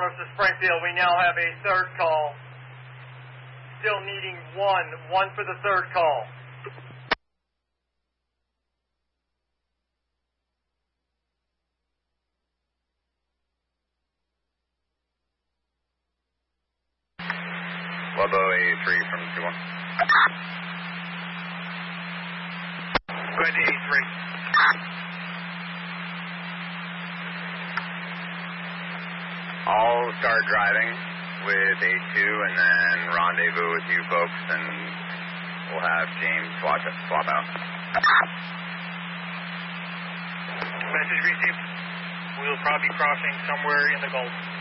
Carlos to Springfield. We now have a third call. Still needing one for the third call. Lobo 83 from 21. Go ahead to 83. I'll start driving with A2 and then rendezvous with you folks, and we'll have James swap out. Message received. We'll probably be crossing somewhere in the Gulf.